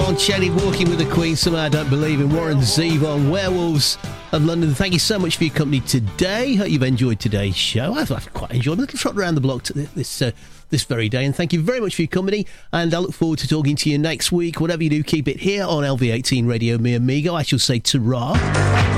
Bon Chelly, Walking with the Queen, Somehow I Don't Believe in, Warren Zevon, Werewolves of London. Thank you so much for your company today. Hope you've enjoyed today's show. I've quite enjoyed a little trot around the block this very day, and thank you very much for your company, and I look forward to talking to you next week. Whatever you do, keep it here on LV18 Radio, me amigo. I shall say ta-ra.